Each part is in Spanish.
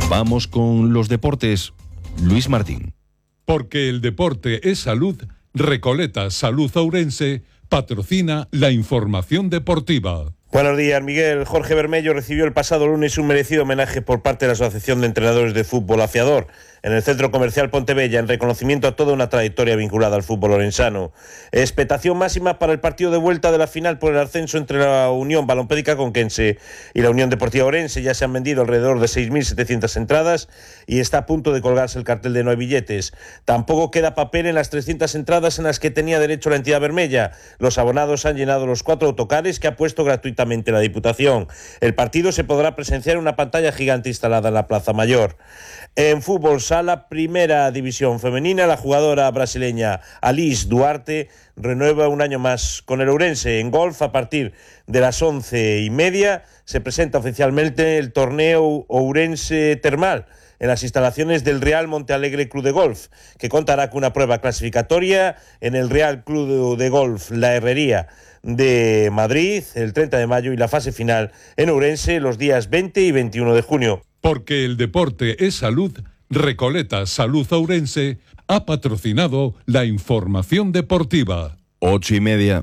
Vamos con los deportes. Luis Martín. Porque el deporte es salud, Recoleta Salud Ourense patrocina la información deportiva. Buenos días, Miguel. Jorge Bermello recibió el pasado lunes un merecido homenaje por parte de la Asociación de Entrenadores de Fútbol Afiador en el Centro Comercial Pontebella, en reconocimiento a toda una trayectoria vinculada al fútbol orensano. Expectación máxima para el partido de vuelta de la final por el ascenso entre la Unión Balompédica Conquense y la Unión Deportiva Ourense. Ya se han vendido alrededor de 6.700 entradas y está a punto de colgarse el cartel de no hay billetes. Tampoco queda papel en las 300 entradas en las que tenía derecho la entidad bermella. Los abonados han llenado los 4 autocares que ha puesto gratuitamente la Diputación. El partido se podrá presenciar en una pantalla gigante instalada en la Plaza Mayor. En fútbol sala, primera división femenina, la jugadora brasileña Alice Duarte renueva un año más con el Ourense. En golf, a partir de las 11:30, se presenta oficialmente el torneo Ourense Termal en las instalaciones del Real Montealegre Club de Golf, que contará con una prueba clasificatoria en el Real Club de Golf La Herrería de Madrid el 30 de mayo y la fase final en Ourense los días 20 y 21 de junio. Porque el deporte es salud, Recoleta Salud Ourense ha patrocinado la información deportiva. 8:30.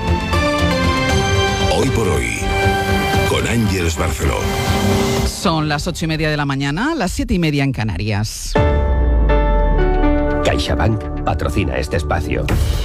Hoy por hoy, con Ángeles Barceló. Son las 8:30 de la mañana, las 7:30 en Canarias. CaixaBank patrocina este espacio.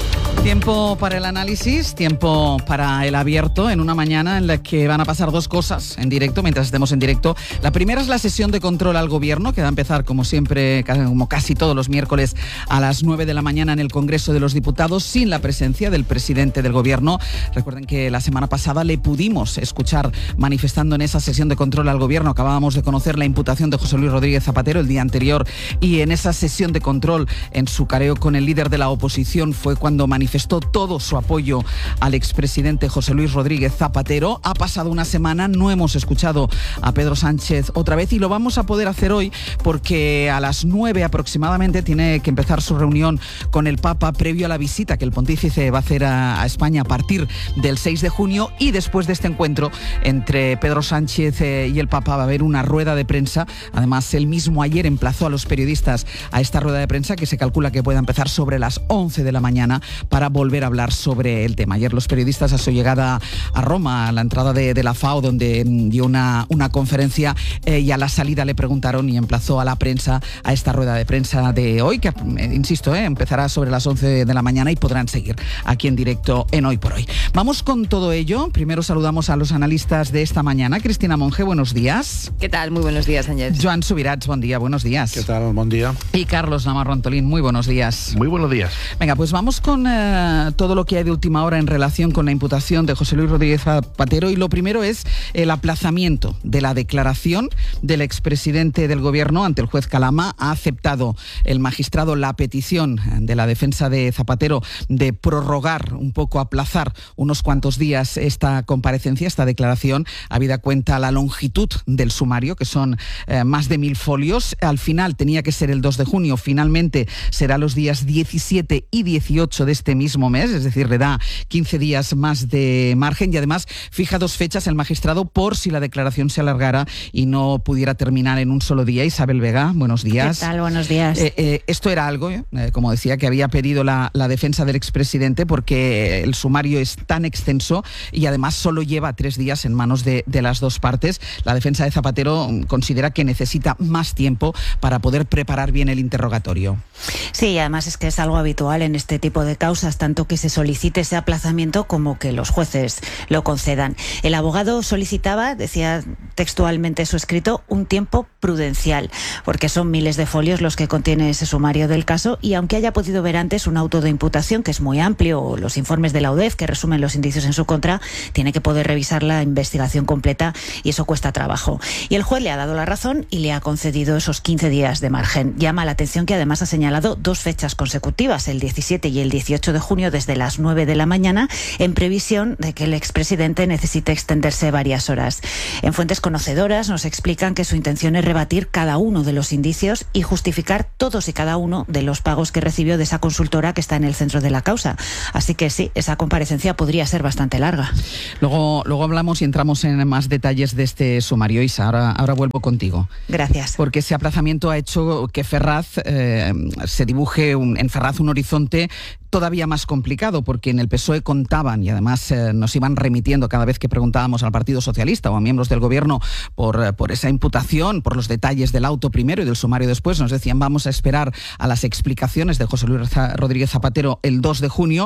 Tiempo para el análisis, tiempo para el abierto en una mañana en la que van a pasar dos cosas en directo, mientras estemos en directo. La primera es la sesión de control al gobierno, que va a empezar como siempre, como casi todos los miércoles a las 9 de la mañana en el Congreso de los Diputados, sin la presencia del presidente del gobierno. Recuerden que la semana pasada le pudimos escuchar manifestando en esa sesión de control al gobierno. Acabábamos de conocer la imputación de José Luis Rodríguez Zapatero el día anterior, y en esa sesión de control, en su careo con el líder de la oposición, fue cuando manifestó todo su apoyo al expresidente José Luis Rodríguez Zapatero. Ha pasado una semana, no hemos escuchado a Pedro Sánchez otra vez y lo vamos a poder hacer hoy porque a las 9 aproximadamente tiene que empezar su reunión con el Papa previo a la visita que el pontífice va a hacer a España a partir del 6 de junio y después de este encuentro entre Pedro Sánchez y el Papa va a haber una rueda de prensa. Además, él mismo ayer emplazó a los periodistas a esta rueda de prensa que se calcula que pueda empezar sobre las 11 de la mañana para volver a hablar sobre el tema. Ayer los periodistas a su llegada a Roma, a la entrada de la FAO, donde dio una conferencia y a la salida le preguntaron y emplazó a la prensa a esta rueda de prensa de hoy, que insisto, empezará sobre las 11 de la mañana y podrán seguir aquí en directo en Hoy por Hoy. Vamos con todo ello. Primero saludamos a los analistas de esta mañana. Cristina Monge, buenos días. ¿Qué tal? Muy buenos días, Ángel. Joan Subirats, buen día, buenos días. ¿Qué tal? Buen día. Y Carlos Navarro Antolín, muy buenos días. Muy buenos días. Venga, pues vamos con todo lo que hay de última hora en relación con la imputación de José Luis Rodríguez Zapatero, y lo primero es el aplazamiento de la declaración del expresidente del gobierno ante el juez Calama. Ha aceptado el magistrado la petición de la defensa de Zapatero de prorrogar un poco, aplazar unos cuantos días esta comparecencia, esta declaración, habida cuenta la longitud del sumario, que son más de 1.000 folios. Al final tenía que ser el 2 de junio, finalmente será los días 17 y 18 de este mismo mes, es decir, le da 15 días más de margen y además fija dos fechas el magistrado por si la declaración se alargara y no pudiera terminar en un solo día. Isabel Vega, buenos días. ¿Qué tal? Buenos días. Esto era algo, como decía, que había pedido la defensa del expresidente porque el sumario es tan extenso y además solo lleva 3 días en manos de las dos partes. La defensa de Zapatero considera que necesita más tiempo para poder preparar bien el interrogatorio. Sí, además es que es algo habitual en este tipo de causas, tanto que se solicite ese aplazamiento como que los jueces lo concedan. El abogado solicitaba, decía textualmente su escrito, un tiempo prudencial, porque son miles de folios los que contiene ese sumario del caso, y aunque haya podido ver antes un auto de imputación que es muy amplio, o los informes de la UDEF que resumen los indicios en su contra, tiene que poder revisar la investigación completa y eso cuesta trabajo. Y el juez le ha dado la razón y le ha concedido esos 15 días de margen. Llama la atención que además ha señalado 2 fechas consecutivas, el 17 y el 18 8 de junio desde las 9 de la mañana, en previsión de que el expresidente necesite extenderse varias horas. En fuentes conocedoras nos explican que su intención es rebatir cada uno de los indicios y justificar todos y cada uno de los pagos que recibió de esa consultora que está en el centro de la causa. Así que sí, esa comparecencia podría ser bastante larga. Luego hablamos y entramos en más detalles de este sumario. Isa, ahora vuelvo contigo. Gracias. Porque ese aplazamiento ha hecho que Ferraz se dibuje en Ferraz un horizonte todavía más complicado, porque en el PSOE contaban, y además nos iban remitiendo cada vez que preguntábamos al Partido Socialista o a miembros del Gobierno por esa imputación, por los detalles del auto primero y del sumario después, nos decían vamos a esperar a las explicaciones de José Luis Rodríguez Zapatero el 2 de junio,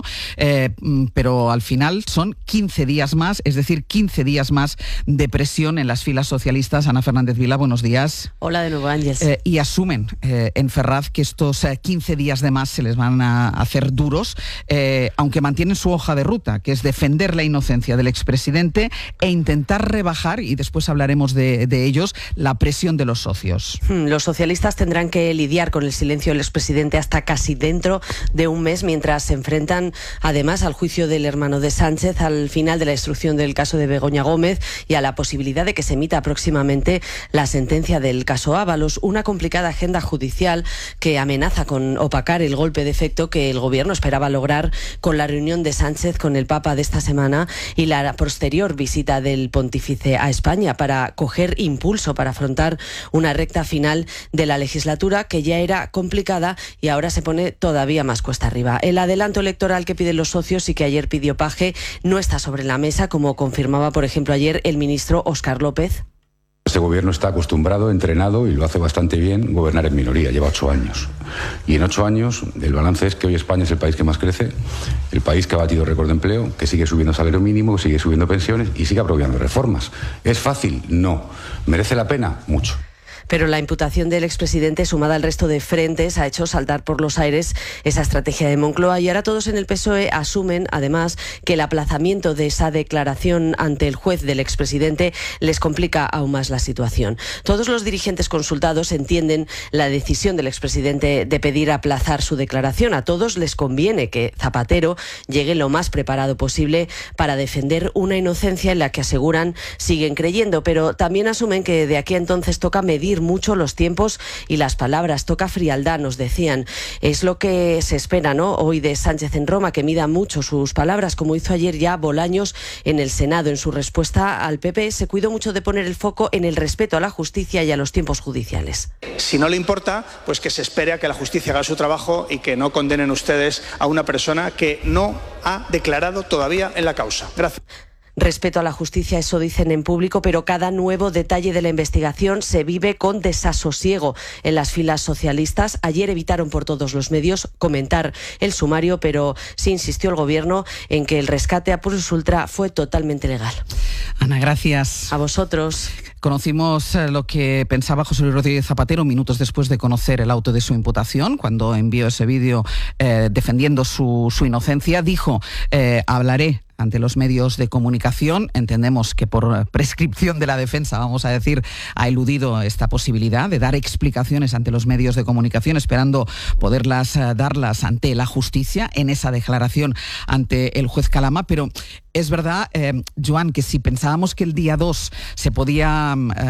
pero al final son 15 días más, es decir, 15 días más de presión en las filas socialistas. Ana Fernández Vila, buenos días. Hola de nuevo, Ángeles. Y asumen en Ferraz que estos 15 días de más se les van a hacer duros, aunque mantienen su hoja de ruta, que es defender la inocencia del expresidente e intentar rebajar, y después hablaremos de ellos, la presión de los socios. Los socialistas tendrán que lidiar con el silencio del expresidente hasta casi dentro de un mes, mientras se enfrentan además al juicio del hermano de Sánchez, al final de la instrucción del caso de Begoña Gómez y a la posibilidad de que se emita próximamente la sentencia del caso Ábalos, una complicada agenda judicial que amenaza con opacar el golpe de efecto que el Gobierno esperaba lograr con la reunión de Sánchez con el Papa de esta semana y la posterior visita del pontífice a España para coger impulso para afrontar una recta final de la legislatura que ya era complicada y ahora se pone todavía más cuesta arriba. El adelanto electoral que piden los socios y que ayer pidió Paje no está sobre la mesa, como confirmaba, por ejemplo, ayer el ministro Óscar López. Este gobierno está acostumbrado, entrenado y lo hace bastante bien gobernar en minoría, lleva 8 años. Y en 8 años el balance es que hoy España es el país que más crece, el país que ha batido récord de empleo, que sigue subiendo salario mínimo, que sigue subiendo pensiones y sigue aprobando reformas. ¿Es fácil? No. ¿Merece la pena? Mucho. Pero la imputación del expresidente, sumada al resto de frentes, ha hecho saltar por los aires esa estrategia de Moncloa y ahora todos en el PSOE asumen, además, que el aplazamiento de esa declaración ante el juez del expresidente les complica aún más la situación. Todos los dirigentes consultados entienden la decisión del expresidente de pedir aplazar su declaración. A todos les conviene que Zapatero llegue lo más preparado posible para defender una inocencia en la que aseguran siguen creyendo, pero también asumen que de aquí a entonces toca medir mucho los tiempos y las palabras, toca frialdad, nos decían. Es lo que se espera, ¿no?, hoy de Sánchez en Roma, que mida mucho sus palabras, como hizo ayer ya Bolaños en el Senado. En su respuesta al PP se cuidó mucho de poner el foco en el respeto a la justicia y a los tiempos judiciales. Si no le importa, pues que se espere a que la justicia haga su trabajo y que no condenen ustedes a una persona que no ha declarado todavía en la causa. Gracias. Respeto a la justicia, eso dicen en público, pero cada nuevo detalle de la investigación se vive con desasosiego en las filas socialistas. Ayer evitaron por todos los medios comentar el sumario, pero sí insistió el Gobierno en que el rescate a Plus Ultra fue totalmente legal. Ana, gracias. A vosotros. Conocimos lo que pensaba José Luis Rodríguez Zapatero minutos después de conocer el auto de su imputación, cuando envió ese vídeo defendiendo su inocencia. Dijo, hablaré ante los medios de comunicación. Entendemos que por prescripción de la defensa, vamos a decir, ha eludido esta posibilidad de dar explicaciones ante los medios de comunicación, esperando poderlas darlas ante la justicia en esa declaración ante el juez Calama. Pero es verdad, Joan, que si pensábamos que el día 2 se podía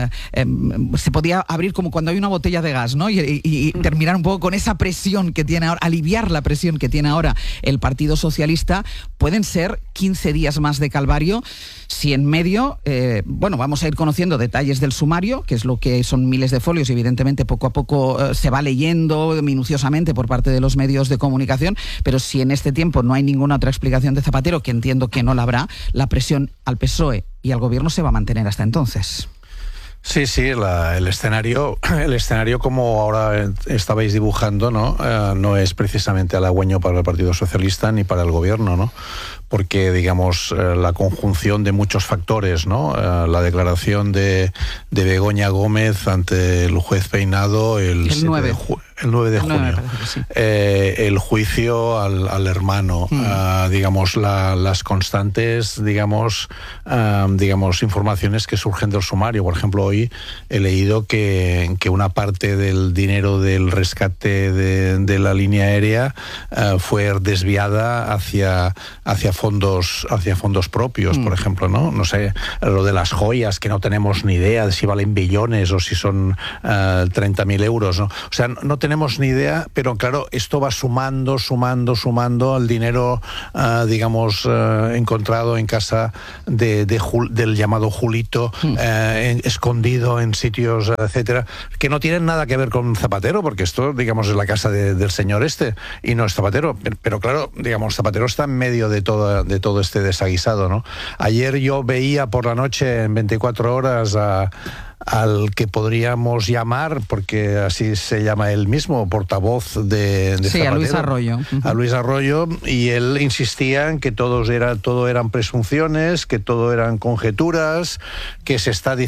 abrir como cuando hay una botella de gas, ¿no?, y terminar un poco con esa presión que tiene ahora, aliviar la presión que tiene ahora el Partido Socialista, pueden ser 15 días más de calvario si en medio, vamos a ir conociendo detalles del sumario, que es lo que son miles de folios y evidentemente poco a poco se va leyendo minuciosamente por parte de los medios de comunicación, pero si en este tiempo no hay ninguna otra explicación de Zapatero, que entiendo que no la habrá, la presión al PSOE y al Gobierno se va a mantener hasta entonces. Sí, el escenario como ahora estabais dibujando, ¿no? No es precisamente halagüeño para el Partido Socialista ni para el Gobierno, ¿no? porque digamos la conjunción de muchos factores, ¿no? La declaración de Begoña Gómez ante el juez Peinado el 9 de junio, sí. El juicio al hermano, digamos las constantes, digamos informaciones que surgen del sumario. Por ejemplo, hoy he leído que una parte del dinero del rescate de la línea aérea fue desviada hacia fondos propios, por ejemplo, no sé, lo de las joyas, que no tenemos ni idea de si valen billones o si son 30.000 euros, ¿no? O sea, no tenemos ni idea, pero claro, esto va sumando al dinero, encontrado en casa del llamado Julito, escondido en sitios, etcétera, que no tienen nada que ver con Zapatero, porque esto, digamos, es la casa del señor y no es Zapatero, pero claro, digamos, Zapatero está en medio de todo este desaguisado, ¿no? Ayer yo veía por la noche en 24 horas al que podríamos llamar, porque así se llama él mismo, portavoz de Zapatero, a Luis Arroyo. A Luis Arroyo, y él insistía en que todo eran presunciones, que todo eran conjeturas, que se está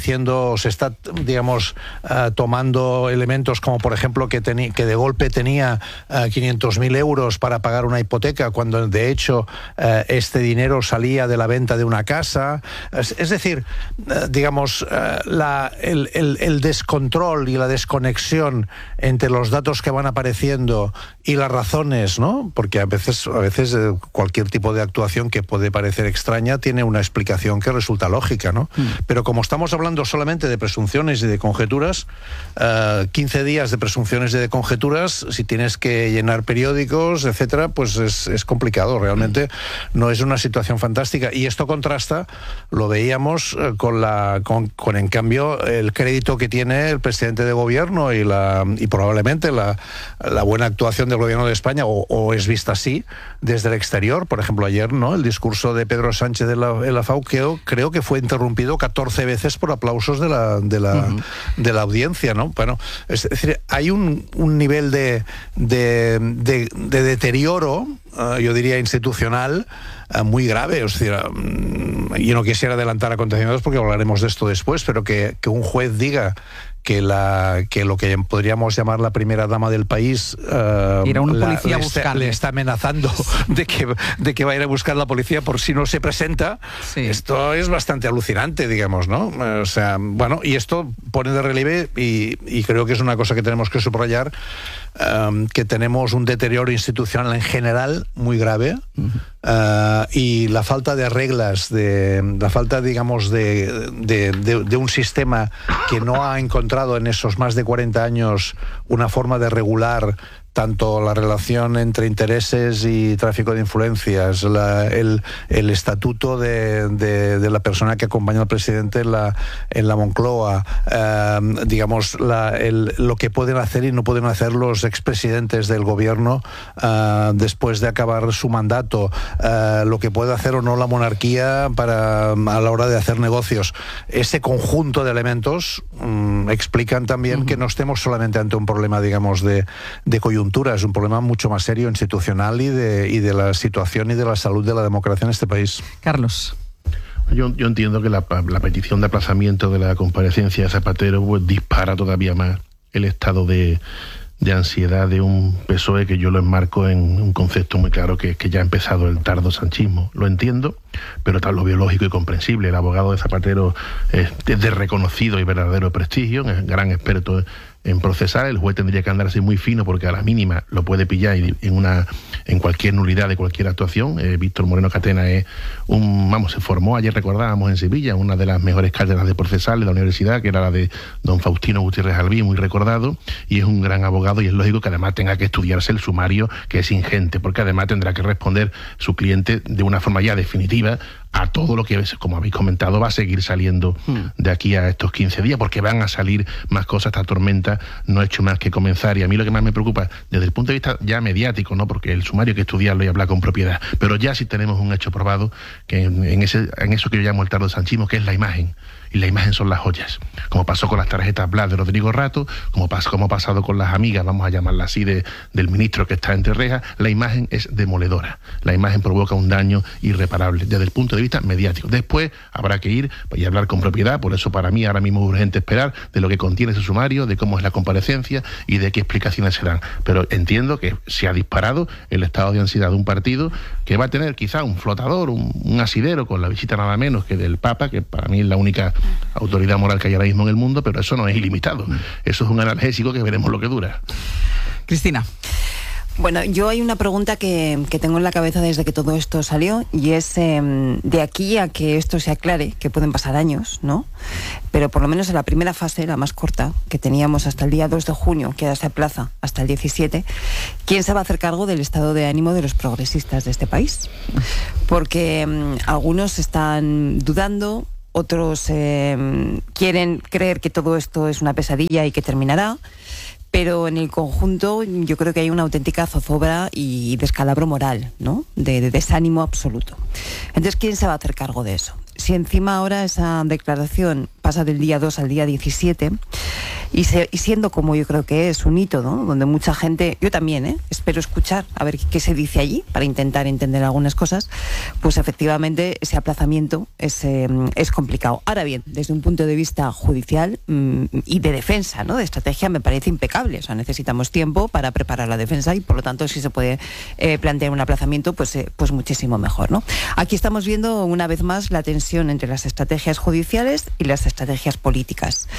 tomando elementos como, por ejemplo, que de golpe tenía 500.000 euros para pagar una hipoteca, cuando de hecho este dinero salía de la venta de una casa. Es decir, el descontrol y la desconexión entre los datos que van apareciendo y las razones, ¿no? Porque a veces cualquier tipo de actuación que puede parecer extraña tiene una explicación que resulta lógica, ¿no? Pero como estamos hablando solamente de presunciones y de conjeturas, 15 días de presunciones y de conjeturas, si tienes que llenar periódicos, etcétera, pues es complicado. Realmente no es una situación fantástica. Y esto contrasta, lo veíamos con en cambio el crédito que tiene el presidente de gobierno y probablemente la buena actuación del gobierno de España, o es vista así desde el exterior. Por ejemplo, ayer, ¿no?, el discurso de Pedro Sánchez en la FAU creo que fue interrumpido 14 veces por aplausos de la audiencia, ¿no? Bueno, es decir, hay un nivel de deterioro, yo diría institucional, muy grave. O sea, yo no quisiera adelantar acontecimientos porque hablaremos de esto después, pero que un juez diga que lo que podríamos llamar la primera dama del país le está amenazando de que va a ir a buscar la policía por si no se presenta. Sí. Esto es bastante alucinante, digamos, ¿no? O sea, bueno, y esto pone de relieve, y creo que es una cosa que tenemos que subrayar, que tenemos un deterioro institucional en general muy grave, y la falta de reglas, la falta, digamos, de un sistema que no ha encontrado en esos más de 40 años una forma de regular tanto la relación entre intereses y tráfico de influencias, el estatuto de la persona que acompaña al presidente en la Moncloa, digamos, lo que pueden hacer y no pueden hacer los expresidentes del gobierno después de acabar su mandato, lo que puede hacer o no la monarquía a la hora de hacer negocios. Ese conjunto de elementos explican también que no estemos solamente ante un problema, digamos, de coyuntura. Es un problema mucho más serio, institucional, y de la situación y de la salud de la democracia en este país. Carlos. Yo entiendo que la petición de aplazamiento de la comparecencia de Zapatero pues dispara todavía más el estado de ansiedad de un PSOE que yo lo enmarco en un concepto muy claro, que ya ha empezado el tardo sanchismo. Lo entiendo, pero tal lo biológico y comprensible. El abogado de Zapatero es de reconocido y verdadero prestigio, es gran experto en procesar. El juez tendría que andar así muy fino, porque a la mínima lo puede pillar en cualquier nulidad de cualquier actuación. Víctor Moreno Catena se formó, ayer recordábamos, en Sevilla, una de las mejores cátedras de procesal de la universidad, que era la de don Faustino Gutiérrez Albí, muy recordado, y es un gran abogado, y es lógico que además tenga que estudiarse el sumario, que es ingente, porque además tendrá que responder su cliente de una forma ya definitiva a todo lo que, como habéis comentado, va a seguir saliendo de aquí a estos 15 días, porque van a salir más cosas. Esta tormenta no ha hecho más que comenzar, y a mí lo que más me preocupa desde el punto de vista ya mediático, no, porque el sumario hay que estudiarlo y hablar con propiedad, pero ya sí tenemos un hecho probado, que en eso que yo llamo el tardo sanchismo, que es la imagen, y la imagen son las joyas. Como pasó con las tarjetas Black de Rodrigo Rato, como ha pasado con las amigas, vamos a llamarla así, del ministro que está entre rejas, la imagen es demoledora. La imagen provoca un daño irreparable desde el punto de vista mediático. Después habrá que ir y hablar con propiedad, por eso para mí ahora mismo es urgente esperar de lo que contiene ese sumario, de cómo es la comparecencia y de qué explicaciones se dan. Pero entiendo que se ha disparado el estado de ansiedad de un partido que va a tener quizá un flotador, un asidero con la visita nada menos que del Papa, que para mí es la única autoridad moral que hay ahora mismo en el mundo, pero eso no es ilimitado. Eso es un analgésico que veremos lo que dura. Cristina. Bueno, yo hay una pregunta que tengo en la cabeza desde que todo esto salió, y es de aquí a que esto se aclare, que pueden pasar años, ¿no? Pero por lo menos en la primera fase, la más corta, que teníamos hasta el día 2 de junio, que ahora se aplaza hasta el 17, ¿quién se va a hacer cargo del estado de ánimo de los progresistas de este país? Porque algunos están dudando, otros quieren creer que todo esto es una pesadilla y que terminará. Pero en el conjunto yo creo que hay una auténtica zozobra y descalabro moral, ¿no? De desánimo absoluto. Entonces, ¿quién se va a hacer cargo de eso? Si encima ahora esa declaración pasa del día 2 al día 17, y siendo como yo creo que es un hito, ¿no? Donde mucha gente, yo también, espero escuchar a ver qué se dice allí para intentar entender algunas cosas, pues efectivamente ese aplazamiento es complicado. Ahora bien, desde un punto de vista judicial y de defensa, ¿no? De estrategia, me parece impecable. O sea, necesitamos tiempo para preparar la defensa y por lo tanto si se puede plantear un aplazamiento, pues muchísimo mejor, ¿no? Aquí estamos viendo una vez más la tensión entre las estrategias judiciales y las estrategias políticas.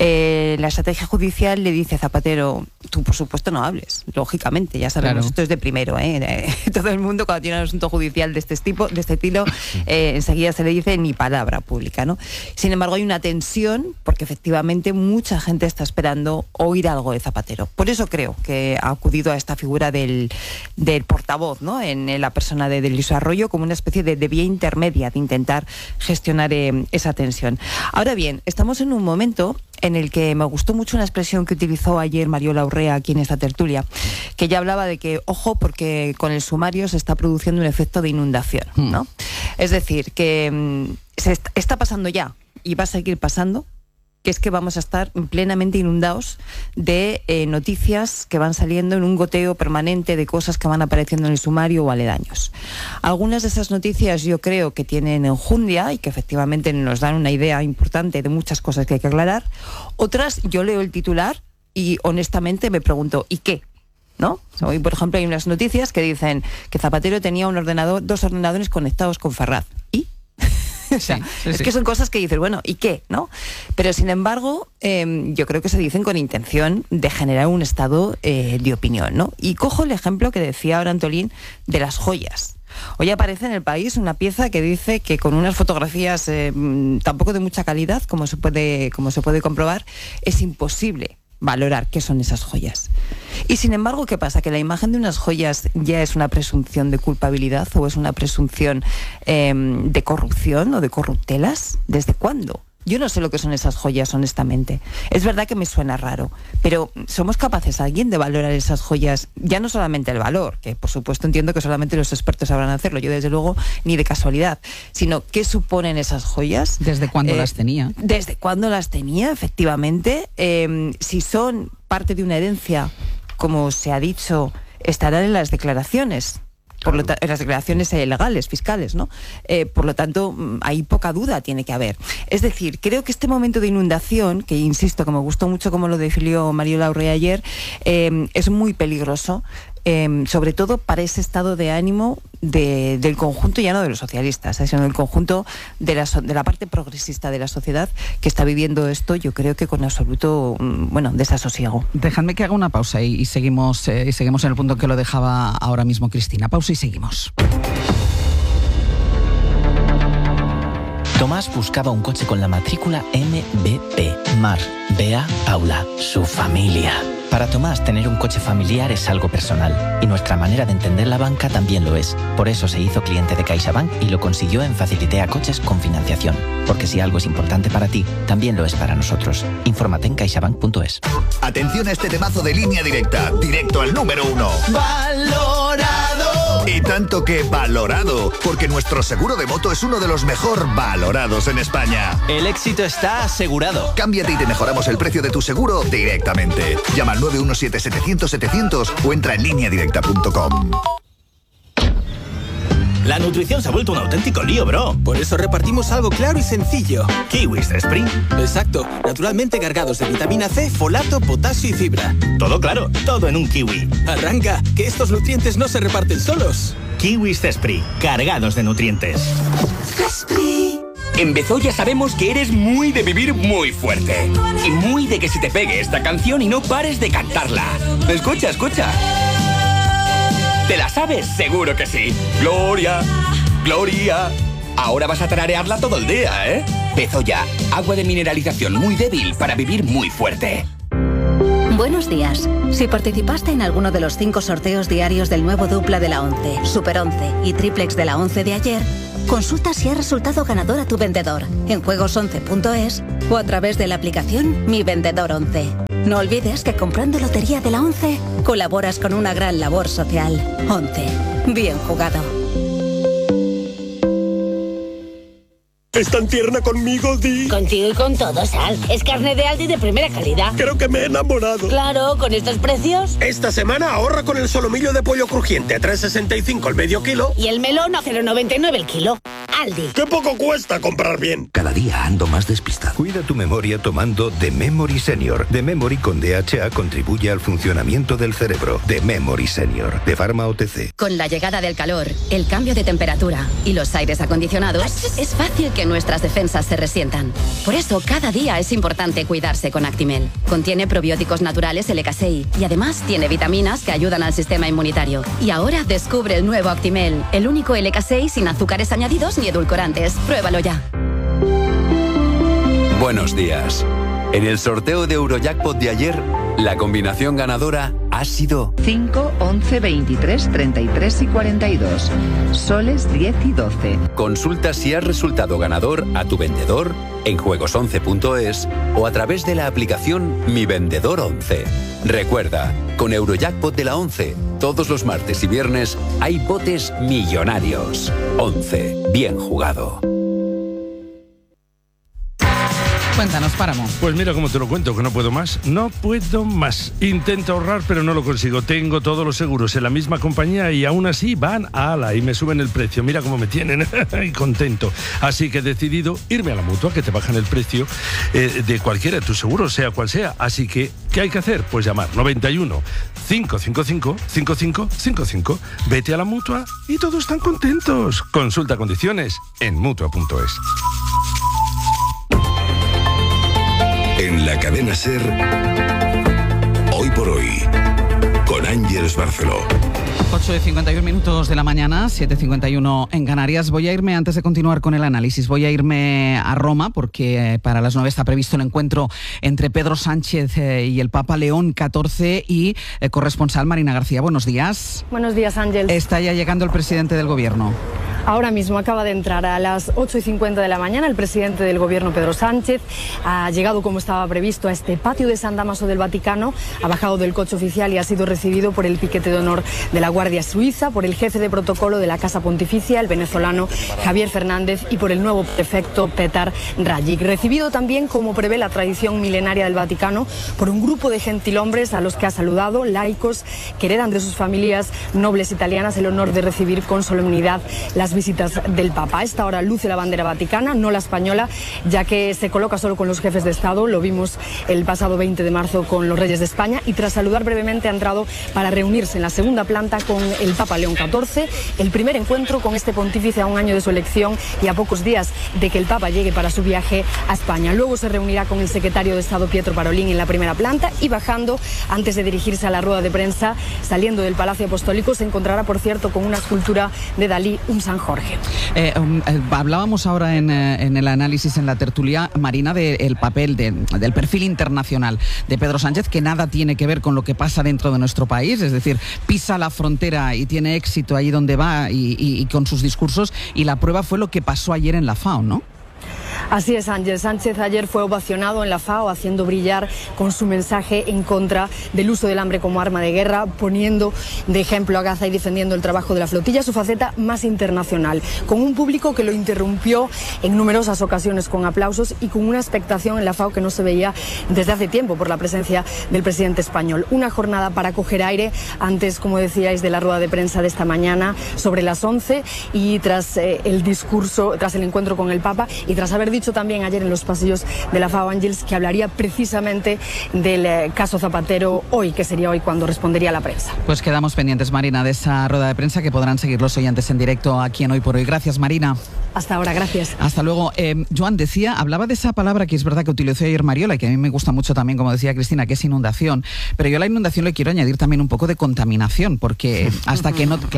La estrategia judicial le dice a Zapatero, tú por supuesto no hables, lógicamente, ya sabemos, claro. Esto es de primero, todo el mundo cuando tiene un asunto judicial de este estilo, enseguida se le dice ni palabra pública, ¿no? Sin embargo, hay una tensión porque efectivamente mucha gente está esperando oír algo de Zapatero. Por eso creo que ha acudido a esta figura del portavoz, ¿no? En la persona de Luis Arroyo, como una especie de vía intermedia de intentar gestionar esa tensión. Ahora bien, estamos en un momento en el que me gustó mucho una expresión que utilizó ayer Mariola Urrea aquí en esta tertulia, que ella hablaba de que, ojo, porque con el sumario se está produciendo un efecto de inundación, ¿no? Es decir, que está pasando ya y va a seguir pasando, que es que vamos a estar plenamente inundados de noticias que van saliendo en un goteo permanente de cosas que van apareciendo en el sumario o aledaños. Algunas de esas noticias yo creo que tienen enjundia y que efectivamente nos dan una idea importante de muchas cosas que hay que aclarar. Otras, yo leo el titular y honestamente me pregunto, ¿y qué? ¿No? Hoy, por ejemplo, hay unas noticias que dicen que Zapatero tenía dos ordenadores conectados con Ferraz. ¿Y? O sea, es que son cosas que dices, bueno, ¿y qué? ¿No? Pero sin embargo, yo creo que se dicen con intención de generar un estado de opinión, ¿no? Y cojo el ejemplo que decía ahora Antolín de las joyas. Hoy aparece en El País una pieza que dice que con unas fotografías tampoco de mucha calidad, como se puede comprobar, es imposible valorar qué son esas joyas. Y sin embargo, ¿qué pasa? ¿Que la imagen de unas joyas ya es una presunción de culpabilidad o es una presunción de corrupción o de corruptelas? ¿Desde cuándo? Yo no sé lo que son esas joyas, honestamente. Es verdad que me suena raro, pero ¿somos capaces alguien de valorar esas joyas? Ya no solamente el valor, que por supuesto entiendo que solamente los expertos sabrán hacerlo, yo desde luego ni de casualidad, sino ¿qué suponen esas joyas? ¿Desde cuándo las tenía? ¿Desde cuándo las tenía, efectivamente? Si son parte de una herencia, como se ha dicho, estarán en las declaraciones. En las declaraciones legales, fiscales, ¿no? Por lo tanto, hay poca duda tiene que haber. Es decir, creo que este momento de inundación, que insisto, que me gustó mucho como lo definió Mariola Urrea ayer, es muy peligroso, sobre todo para ese estado de ánimo del conjunto, ya no de los socialistas, sino del conjunto de la parte progresista de la sociedad que está viviendo esto, yo creo que con absoluto desasosiego. Dejadme que haga una pausa y seguimos en el punto que lo dejaba ahora mismo Cristina. Pausa y seguimos. Tomás buscaba un coche con la matrícula MBP. Mar, Bea, Paula, su familia. Para Tomás, tener un coche familiar es algo personal, y nuestra manera de entender la banca también lo es. Por eso se hizo cliente de CaixaBank y lo consiguió en Facilitea Coches con financiación. Porque si algo es importante para ti, también lo es para nosotros. Infórmate en caixabank.es. Atención a este temazo de Línea Directa, directo al número 1. Valorado. Y tanto que valorado, porque nuestro seguro de moto es uno de los mejor valorados en España. El éxito está asegurado. Cámbiate y te mejoramos el precio de tu seguro directamente. Llama al 917-700-700 o entra en lineadirecta.com. La nutrición se ha vuelto un auténtico lío, bro. Por eso repartimos algo claro y sencillo. Kiwis Spring. Exacto, naturalmente cargados de vitamina C, folato, potasio y fibra. Todo claro, todo en un kiwi. Arranca, que estos nutrientes no se reparten solos. Kiwis Spring, cargados de nutrientes. En Bezoya sabemos que eres muy de vivir muy fuerte. Y muy de que se te pegue esta canción y no pares de cantarla. Escucha, escucha. ¿Te la sabes? Seguro que sí. Gloria, Gloria. Ahora vas a tararearla todo el día, ¿eh? Bezoya, agua de mineralización muy débil para vivir muy fuerte. Buenos días. Si participaste en alguno de los 5 sorteos diarios del nuevo dupla de la 11, Super 11 y triplex de la 11 de ayer, consulta si ha resultado ganador a tu vendedor en juegos11.es o a través de la aplicación Mi Vendedor 11. No olvides que comprando lotería de la 11 colaboras con una gran labor social. 11. Bien jugado. ¿Es tan tierna conmigo, Di? Contigo y con todos, Sal. Es carne de Aldi de primera calidad. Creo que me he enamorado. Claro, con estos precios. Esta semana ahorra con el solomillo de pollo crujiente a 3,65 el medio kilo. Y el melón a 0,99 el kilo. Aldi. ¡Qué poco cuesta comprar bien! Cada día ando más despistado. Cuida tu memoria tomando The Memory Senior. The Memory con DHA contribuye al funcionamiento del cerebro. The Memory Senior, de Pharma OTC. Con la llegada del calor, el cambio de temperatura y los aires acondicionados, es fácil que nuestras defensas se resientan. Por eso, cada día es importante cuidarse con Actimel. Contiene probióticos naturales LK6 y además tiene vitaminas que ayudan al sistema inmunitario. Y ahora descubre el nuevo Actimel, el único LK6 sin azúcares añadidos ni edulcorantes. Pruébalo ya. Buenos días. En el sorteo de Eurojackpot de ayer, la combinación ganadora ha sido 5, 11, 23, 33 y 42. Soles 10 y 12. Consulta si has resultado ganador a tu vendedor en juegos11.es o a través de la aplicación Mi Vendedor 11. Recuerda, con Eurojackpot de la 11, todos los martes y viernes hay botes millonarios. 11. Bien jugado. Cuéntanos, Páramo. Pues mira cómo te lo cuento, que no puedo más. No puedo más. Intento ahorrar, pero no lo consigo. Tengo todos los seguros en la misma compañía y aún así van a ala y me suben el precio. Mira cómo me tienen y contento. Así que he decidido irme a la Mutua, que te bajan el precio de cualquiera de tus seguros, sea cual sea. Así que, ¿qué hay que hacer? Pues llamar 91 555 5555. Vete a la Mutua y todos están contentos. Consulta condiciones en Mutua.es. En la cadena SER, Hoy por Hoy, con Ángeles Barceló. 8:51 de la mañana, 7:51 en Canarias. Voy a irme, antes de continuar con el análisis, voy a irme a Roma porque para las 9 está previsto el encuentro entre Pedro Sánchez y el Papa León XIV y corresponsal Marina García. Buenos días. Buenos días, Ángel. Está ya llegando el presidente del gobierno. Ahora mismo acaba de entrar a las 8:50 de la mañana el presidente del gobierno, Pedro Sánchez. Ha llegado como estaba previsto a este patio de San Dámaso del Vaticano, ha bajado del coche oficial y ha sido recibido por el piquete de honor de la Guardia Suiza, por el jefe de protocolo de la Casa Pontificia, el venezolano Javier Fernández, y por el nuevo prefecto Petar Rajic. Recibido también, como prevé la tradición milenaria del Vaticano, por un grupo de gentilhombres a los que ha saludado, laicos que heredan de sus familias nobles italianas el honor de recibir con solemnidad las visitas del Papa. A esta hora luce la bandera vaticana, no la española, ya que se coloca solo con los jefes de Estado. Lo vimos el pasado 20 de marzo con los reyes de España y tras saludar brevemente ha entrado para reunirse en la segunda planta con el Papa León XIV, el primer encuentro con este pontífice a un año de su elección y a pocos días de que el Papa llegue para su viaje a España. Luego se reunirá con el secretario de Estado Pietro Parolin en la primera planta y bajando, antes de dirigirse a la rueda de prensa, saliendo del Palacio Apostólico, se encontrará, por cierto, con una escultura de Dalí, un San Jorge. Hablábamos ahora en el análisis, en la tertulia, Marina, del papel, del perfil internacional de Pedro Sánchez, que nada tiene que ver con lo que pasa dentro de nuestro país, es decir, pisa la frontera y tiene éxito ahí donde va y con sus discursos, y la prueba fue lo que pasó ayer en la FAO, ¿no? Así es, Ángel. Sánchez ayer fue ovacionado en la FAO, haciendo brillar con su mensaje en contra del uso del hambre como arma de guerra, poniendo de ejemplo a Gaza y defendiendo el trabajo de la flotilla, su faceta más internacional, con un público que lo interrumpió en numerosas ocasiones con aplausos y con una expectación en la FAO que no se veía desde hace tiempo por la presencia del presidente español. Una jornada para coger aire antes, como decíais, de la rueda de prensa de esta mañana sobre las 11 y tras el discurso, tras el encuentro con el Papa y tras haber dicho también ayer en los pasillos de la FAO, Ángels, que hablaría precisamente del caso Zapatero hoy, que sería hoy cuando respondería a la prensa. Pues quedamos pendientes, Marina, de esa rueda de prensa que podrán seguir los oyentes en directo aquí en Hoy por Hoy. Gracias, Marina. Hasta ahora, gracias. Hasta luego. Joan, hablaba de esa palabra que es verdad que utilizó ayer Mariola y que a mí me gusta mucho también, como decía Cristina, que es inundación. Pero yo a la inundación le quiero añadir también un poco de contaminación, porque hasta que no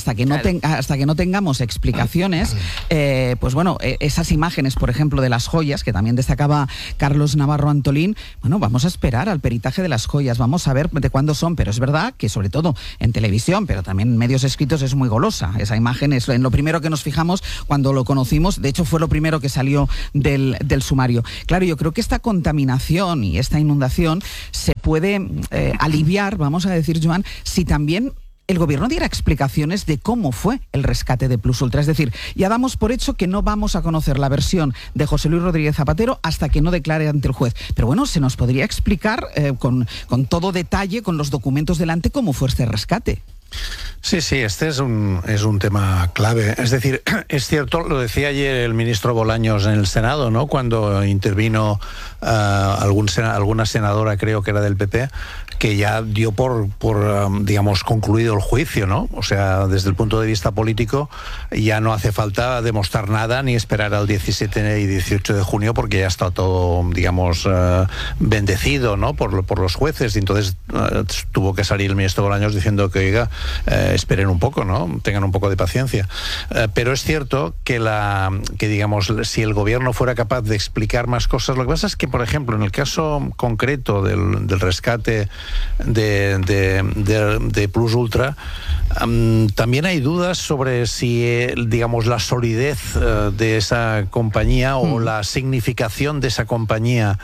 tengamos explicaciones, pues bueno, esas imágenes, por ejemplo, de las joyas, que también destacaba Carlos Navarro Antolín, bueno, vamos a esperar al peritaje de las joyas, vamos a ver de cuándo son, pero es verdad que sobre todo en televisión, pero también en medios escritos es muy golosa. Esa imagen es en lo primero que nos fijamos cuando lo conocimos, de hecho fue lo primero que salió del sumario. Claro, yo creo que esta contaminación y esta inundación se puede aliviar, vamos a decir, Joan, si también el gobierno diera explicaciones de cómo fue el rescate de Plus Ultra. Es decir, ya damos por hecho que no vamos a conocer la versión de José Luis Rodríguez Zapatero hasta que no declare ante el juez. Pero bueno, se nos podría explicar con todo detalle, con los documentos delante, cómo fue este rescate. Sí, este es un tema clave. Es decir, es cierto, lo decía ayer el ministro Bolaños en el Senado, ¿no? Cuando intervino alguna senadora, creo que era del PP, que ya dio por digamos, concluido el juicio, ¿no? O sea, desde el punto de vista político ya no hace falta demostrar nada ni esperar al 17 y 18 de junio porque ya está todo, digamos, bendecido, ¿no? Por los jueces. Y entonces tuvo que salir el ministro Bolaños diciendo que, oiga, esperen un poco, ¿no? Tengan un poco de paciencia. Pero es cierto que digamos, si el gobierno fuera capaz de explicar más cosas, lo que pasa es que, por ejemplo, en el caso concreto del rescate de Plus Ultra, también hay dudas sobre si, digamos, la solidez de esa compañía o la significación de esa compañía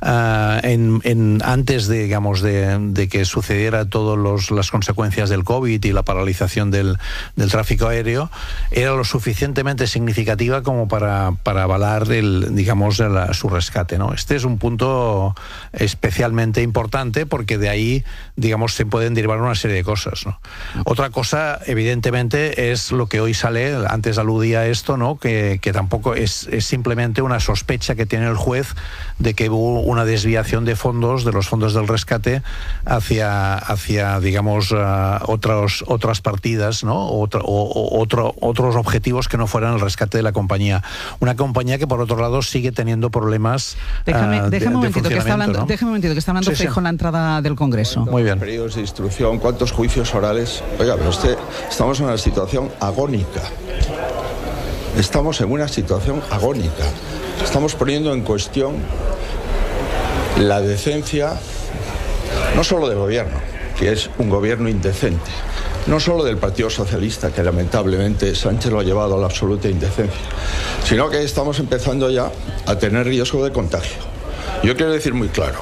antes de, digamos, de que sucediera todas las consecuencias del COVID y la paralización del tráfico aéreo, era lo suficientemente significativa como para avalar su rescate, ¿no? Este es un punto especialmente importante porque de ahí, digamos, se pueden derivar una serie de cosas, ¿no? Otra cosa, evidentemente, es lo que hoy sale, antes aludía a esto, ¿no? Que tampoco es simplemente una sospecha que tiene el juez de que hubo una desviación de fondos, de los fondos del rescate, hacia digamos, otras partidas, ¿no? Otros objetivos que no fueran el rescate de la compañía. Una compañía que, por otro lado, sigue teniendo problemas Déjame un momentito, que está hablando, ¿no? Déjame un momentito, que está hablando Feijóo en la entrada del Congreso. Muy bien. Periodos de instrucción, ¿cuántos juicios orales? Oiga, pero estamos en una situación agónica. Estamos en una situación agónica. Estamos poniendo en cuestión la decencia, no solo del gobierno, que es un gobierno indecente, no solo del Partido Socialista, que lamentablemente Sánchez lo ha llevado a la absoluta indecencia, sino que estamos empezando ya a tener riesgo de contagio. Yo quiero decir muy claro,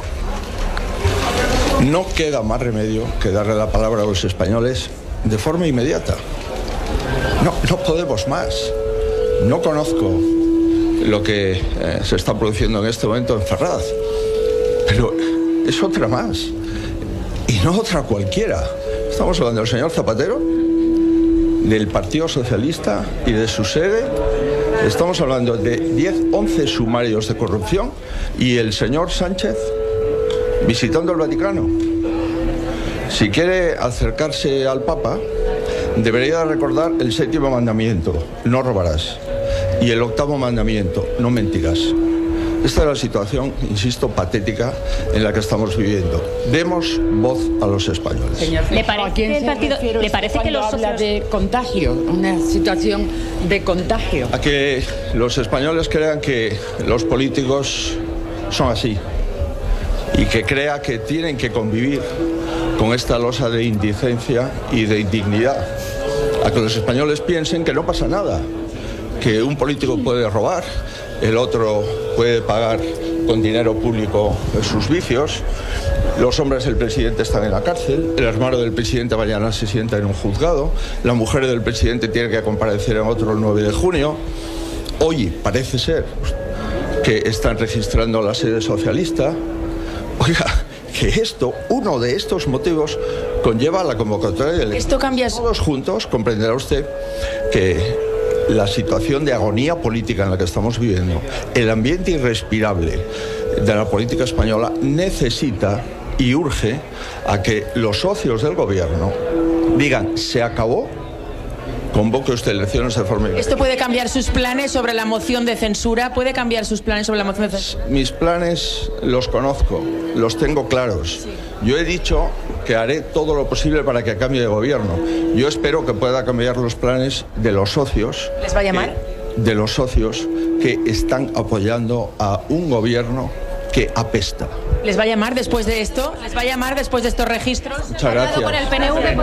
no queda más remedio que darle la palabra a los españoles de forma inmediata. No podemos más. No conozco lo que se está produciendo en este momento en Ferraz, pero es otra más, y no otra cualquiera. Estamos hablando del señor Zapatero, del Partido Socialista y de su sede. Estamos hablando de 11 sumarios de corrupción y el señor Sánchez visitando el Vaticano. Si quiere acercarse al Papa, debería recordar el 7º mandamiento, no robarás, y el 8º mandamiento, no mentirás. Esta es la situación, insisto, patética en la que estamos viviendo. Demos voz a los españoles. Señor, ¿le parece que los habla de contagio, una situación de contagio? A que los españoles crean que los políticos son así y que crea que tienen que convivir con esta losa de indecencia y de indignidad. A que los españoles piensen que no pasa nada, que un político puede robar, el otro puede pagar con dinero público sus vicios. Los hombres del presidente están en la cárcel, el hermano del presidente mañana se sienta en un juzgado, la mujer del presidente tiene que comparecer en otro el 9 de junio. Hoy parece ser que están registrando la sede socialista. Oiga, que uno de estos motivos conlleva la convocatoria de elecciones. Esto cambia. Todos juntos comprenderá usted que la situación de agonía política en la que estamos viviendo, el ambiente irrespirable de la política española necesita y urge a que los socios del gobierno digan: se acabó, convoque usted elecciones de forma inmediata. ¿Esto puede cambiar sus planes sobre la moción de censura? ¿Puede cambiar sus planes sobre la moción de censura? Mis planes los conozco, los tengo claros. Sí. Yo he dicho que haré todo lo posible para que cambie de gobierno. Yo espero que pueda cambiar los planes de los socios. ¿Les va a llamar? De los socios que están apoyando a un gobierno que apesta. ¿Les va a llamar después de esto? ¿Les va a llamar después de estos registros? Muchas gracias. Con el PNV.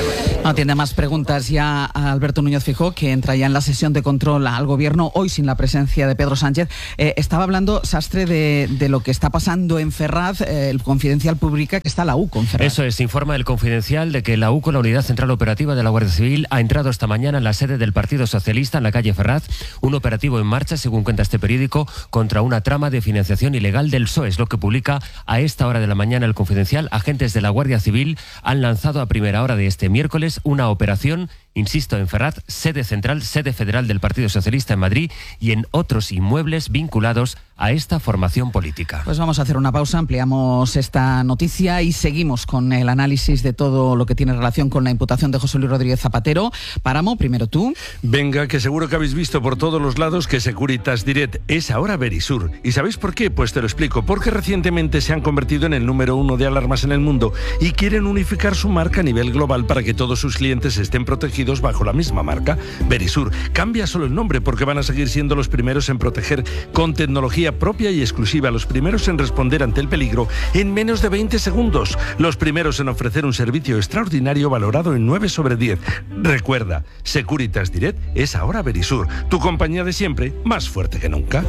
No tiene más preguntas ya a Alberto Núñez Feijóo, que entra ya en la sesión de control al gobierno, hoy sin la presencia de Pedro Sánchez. Estaba hablando, Sastre, de lo que está pasando en Ferraz. El Confidencial publica que está la UCO en Ferraz. Eso es, informa el Confidencial de que la UCO, la Unidad Central Operativa de la Guardia Civil, ha entrado esta mañana en la sede del Partido Socialista en la calle Ferraz. Un operativo en marcha, según cuenta este periódico, contra una trama de financiación ilegal del PSOE. Es lo que publica a esta hora de la mañana el Confidencial. Agentes de la Guardia Civil han lanzado a primera hora de este miércoles una operación, insisto, en Ferraz, sede central, sede federal del Partido Socialista en Madrid, y en otros inmuebles vinculados a esta formación política. Pues vamos a hacer una pausa, ampliamos esta noticia y seguimos con el análisis de todo lo que tiene relación con la imputación de José Luis Rodríguez Zapatero. Páramo, primero tú. Venga, que seguro que habéis visto por todos los lados que Securitas Direct es ahora Verisur. ¿Y sabéis por qué? Pues te lo explico. Porque recientemente se han convertido en el número 1 de alarmas en el mundo y quieren unificar su marca a nivel global para que todos sus clientes estén protegidos bajo la misma marca. Verisur cambia solo el nombre porque van a seguir siendo los primeros en proteger con tecnología propia y exclusiva, los primeros en responder ante el peligro en menos de 20 segundos, los primeros en ofrecer un servicio extraordinario valorado en 9 sobre 10. Recuerda, Securitas Direct es ahora Verisur, tu compañía de siempre, más fuerte que nunca.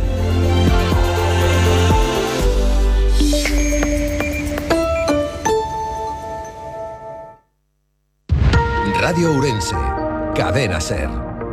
Radio Ourense, Cadena SER.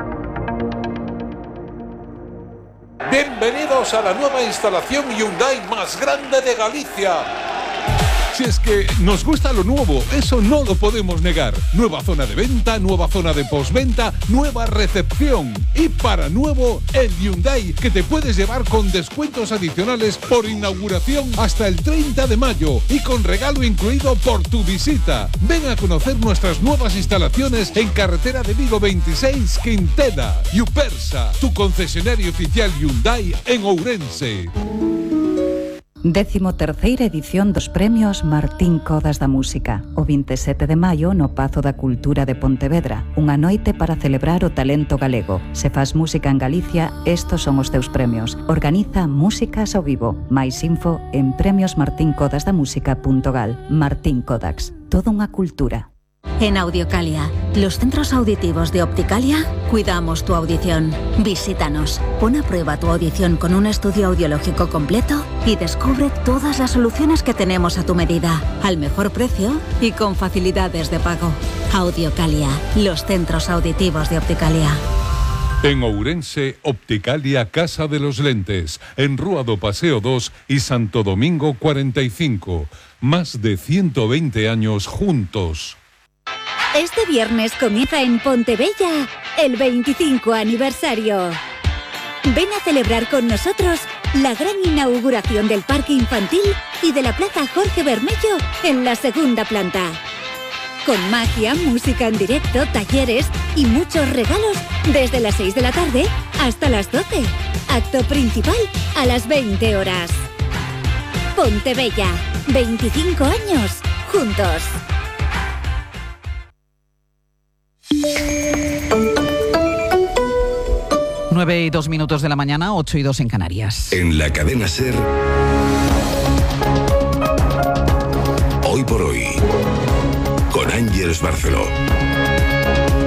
Bienvenidos a la nueva instalación Hyundai más grande de Galicia. Si es que nos gusta lo nuevo, eso no lo podemos negar. Nueva zona de venta, nueva zona de postventa, nueva recepción. Y para nuevo, el Hyundai que te puedes llevar con descuentos adicionales por inauguración hasta el 30 de mayo y con regalo incluido por tu visita. Ven a conocer nuestras nuevas instalaciones en Carretera de Vigo 26, Quintela. Yupersa, tu concesionario oficial Hyundai en Ourense. 13ª edición dos premios Martín Codas da Música. O 27 de maio no Pazo da Cultura de Pontevedra. Unha noite para celebrar o talento galego. Se faz música en Galicia, estos son os teus premios. Organiza Músicas ao Vivo. Mais info en premiosmartinkodasdamusica.gal. Martín Kodax. Toda unha cultura. En Audiocalia, los centros auditivos de Opticalia, cuidamos tu audición. Visítanos, pon a prueba tu audición con un estudio audiológico completo y descubre todas las soluciones que tenemos a tu medida, al mejor precio y con facilidades de pago. Audiocalia, los centros auditivos de Opticalia. En Ourense, Opticalia Casa de los Lentes, en Rúa do Paseo 2 y Santo Domingo 45. Más de 120 años juntos. Este viernes comienza en Pontebella el 25 aniversario. Ven a celebrar con nosotros la gran inauguración del Parque Infantil y de la Plaza Jorge Bermello en la segunda planta. Con magia, música en directo, talleres y muchos regalos desde las 6 de la tarde hasta las 12. Acto principal a las 20 horas. Pontebella, 25 años juntos. 9:02 de la mañana, 8:02 en Canarias. En la cadena SER, hoy por hoy, con Ángeles Barceló. Vamos a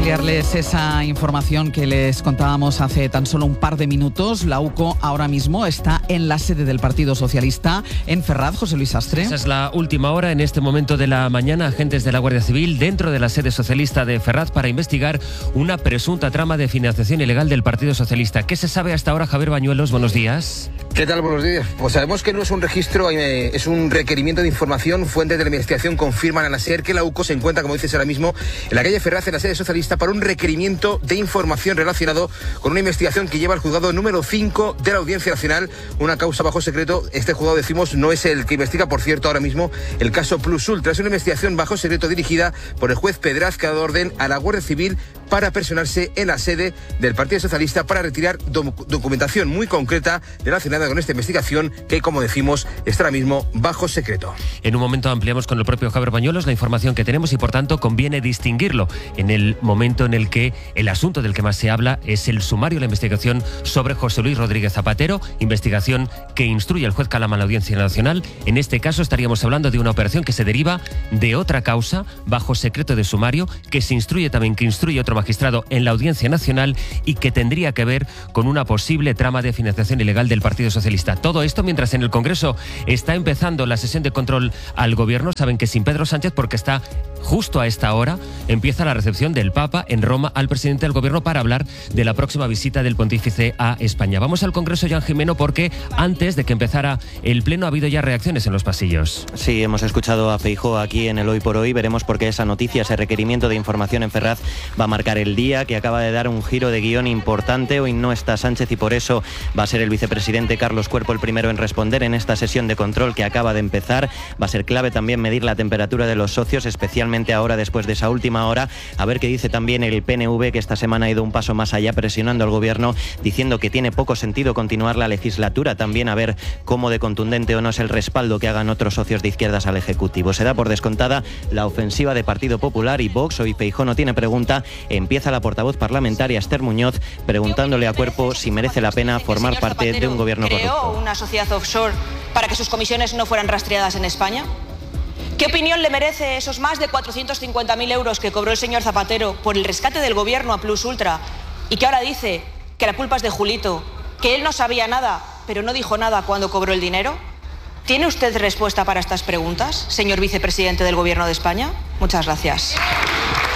ampliarles esa información que les contábamos hace tan solo un par de minutos. La UCO ahora mismo está en la sede del Partido Socialista en Ferraz. José Luis Sastre. Esa es la última hora. En este momento de la mañana, agentes de la Guardia Civil dentro de la sede socialista de Ferraz para investigar una presunta trama de financiación ilegal del Partido Socialista. ¿Qué se sabe hasta ahora, Javier Bañuelos? Buenos días. ¿Qué tal? Buenos días. Pues sabemos que no es un registro, es un requerimiento de información. Fuentes de la investigación confirman a la SER que la UCO se encuentra, como dices ahora mismo, en la calle Ferraz, en la sede socialista, para un requerimiento de información relacionado con una investigación que lleva el juzgado número 5 de la Audiencia Nacional, una causa bajo secreto. Este juzgado, decimos, no es el que investiga, por cierto, ahora mismo el caso Plus Ultra. Es una investigación bajo secreto dirigida por el juez Pedraz, que ha dado orden a la Guardia Civil para personarse en la sede del Partido Socialista para retirar documentación muy concreta relacionada con esta investigación que, como decimos, está ahora mismo bajo secreto. En un momento ampliamos con el propio Javier Bañuelos la información que tenemos y, por tanto, conviene distinguirlo en el momento en el que el asunto del que más se habla es el sumario, la investigación sobre José Luis Rodríguez Zapatero, investigación que instruye el juez Calama a la Audiencia Nacional. En este caso estaríamos hablando de una operación que se deriva de otra causa bajo secreto de sumario, que se instruye también, que instruye otro magistrado en la Audiencia Nacional y que tendría que ver con una posible trama de financiación ilegal del Partido Socialista. Todo esto mientras en el Congreso está empezando la sesión de control al Gobierno. Saben que sin Pedro Sánchez, porque está justo a esta hora, empieza la recepción del Papa en Roma al presidente del Gobierno para hablar de la próxima visita del pontífice a España. Vamos al Congreso, Jan Jimeno, porque antes de que empezara el Pleno ha habido ya reacciones en los pasillos. Sí, hemos escuchado a Feijóo aquí en el Hoy por Hoy. Veremos por qué esa noticia, ese requerimiento de información en Ferraz va a marcar el día, que acaba de dar un giro de guión importante. Hoy no está Sánchez y por eso va a ser el vicepresidente Carlos Cuerpo el primero en responder en esta sesión de control que acaba de empezar. Va a ser clave también medir la temperatura de los socios, especialmente ahora después de esa última hora. A ver qué dice también el PNV, que esta semana ha ido un paso más allá presionando al Gobierno, diciendo que tiene poco sentido continuar la legislatura. También a ver cómo de contundente o no es el respaldo que hagan otros socios de izquierdas al Ejecutivo. Se da por descontada la ofensiva de Partido Popular y Vox. Hoy Feijóo no tiene pregunta. Empieza la portavoz parlamentaria Esther Muñoz preguntándole a Cuerpo si merece la pena formar parte de un gobierno corrupto. ¿Creó una sociedad offshore para que sus comisiones no fueran rastreadas en España? ¿Qué opinión le merece esos más de 450.000 euros que cobró el señor Zapatero por el rescate del Gobierno a Plus Ultra y que ahora dice que la culpa es de Julito, que él no sabía nada, pero no dijo nada cuando cobró el dinero? ¿Tiene usted respuesta para estas preguntas, señor vicepresidente del Gobierno de España? Muchas gracias.